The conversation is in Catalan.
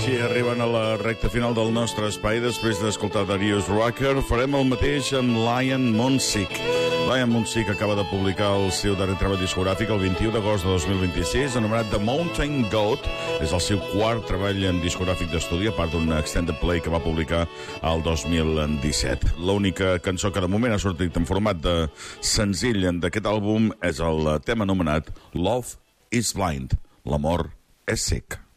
així arriben a la recta final del nostre espai. Després d'escoltar Darius Rucker, farem el mateix amb Liam Munsick. Liam Munsick acaba de publicar el seu darrer treball discogràfic el 21 d'agost de 2026, anomenat The Mountain Goat. És el seu quart treball en discogràfic d'estudi, a part d'un extended play que va publicar el 2017. L'única cançó que de moment ha sortit en format de senzill d'aquest àlbum és el tema anomenat Love is Blind. L'amor és cec.